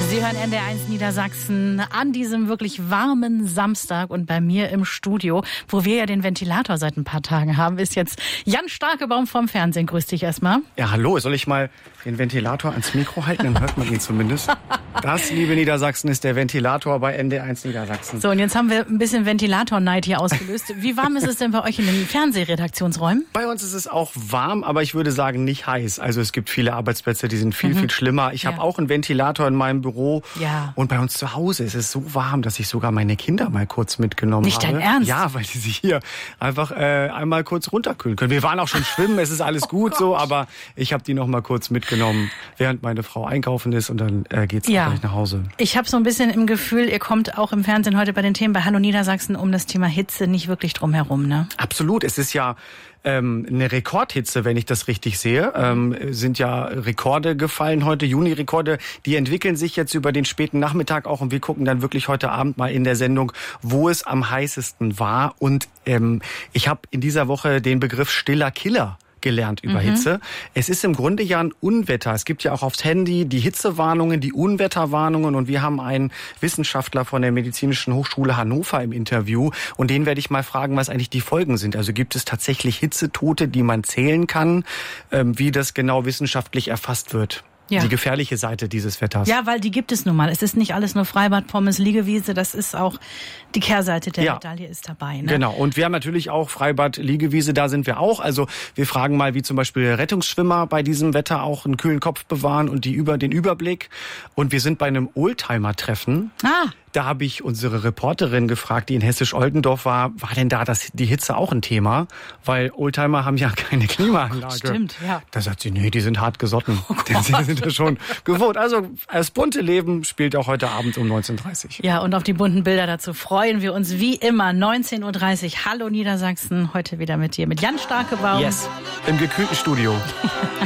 Sie hören NDR1 Niedersachsen an diesem wirklich warmen Samstag und bei mir im Studio, wo wir ja den Ventilator seit ein paar Tagen haben, ist jetzt Jan Starkebaum vom Fernsehen. Grüß dich erstmal. Ja, hallo. Soll ich mal den Ventilator ans Mikro halten? Dann hört man ihn zumindest. Das, liebe Niedersachsen, ist der Ventilator bei NDR1 Niedersachsen. So, und jetzt haben wir ein bisschen Ventilator-Neid hier ausgelöst. Wie warm ist es denn bei euch in den Fernsehredaktionsräumen? Bei uns ist es auch warm, aber ich würde sagen nicht heiß. Also es gibt viele Arbeitsplätze, die sind viel schlimmer. Ich habe auch einen Ventilator in meinem Büro. Ja. Und bei uns zu Hause ist es so warm, dass ich sogar meine Kinder mal kurz mitgenommen Nicht habe. Nicht dein Ernst? Ja, weil die sich hier einfach einmal kurz runterkühlen können. Wir waren auch schon schwimmen, es ist alles gut so, aber ich habe die noch mal kurz mitgenommen, während meine Frau einkaufen ist und dann geht's gleich nach Hause. Ich habe so ein bisschen im Gefühl, ihr kommt auch im Fernsehen heute bei den Themen bei Hallo Niedersachsen um das Thema Hitze nicht wirklich drum herum, ne? Absolut, es ist ja eine Rekordhitze, wenn ich das richtig sehe. Sind ja Rekorde gefallen heute, Juni-Rekorde. Die entwickeln sich jetzt über den späten Nachmittag auch und wir gucken dann wirklich heute Abend mal in der Sendung, wo es am heißesten war. Und ich habe in dieser Woche den Begriff stiller Killer gelernt über Hitze. Es ist im Grunde ja ein Unwetter. Es gibt ja auch aufs Handy die Hitzewarnungen, die Unwetterwarnungen und wir haben einen Wissenschaftler von der Medizinischen Hochschule Hannover im Interview und den werde ich mal fragen, was eigentlich die Folgen sind. Also gibt es tatsächlich Hitzetote, die man zählen kann, wie das genau wissenschaftlich erfasst wird? Ja. Die gefährliche Seite dieses Wetters. Ja, weil die gibt es nun mal. Es ist nicht alles nur Freibad, Pommes, Liegewiese. Das ist auch die Kehrseite der Medaille ist dabei. Ne? Genau. Und wir haben natürlich auch Freibad, Liegewiese. Da sind wir auch. Also wir fragen mal, wie zum Beispiel Rettungsschwimmer bei diesem Wetter auch einen kühlen Kopf bewahren und den Überblick. Und wir sind bei einem Oldtimer-Treffen. Da habe ich unsere Reporterin gefragt, die in Hessisch-Oldendorf war denn da die Hitze auch ein Thema? Weil Oldtimer haben ja keine Klimaanlage. Stimmt, ja. Da sagt sie, nee, die sind hart gesotten. Die sind ja schon gewohnt. Also das bunte Leben spielt auch heute Abend um 19:30 Uhr. Ja, und auf die bunten Bilder dazu freuen wir uns wie immer. 19:30 Uhr. Hallo Niedersachsen. Heute wieder mit dir, mit Jan Starkebaum. Yes, im gekühlten Studio.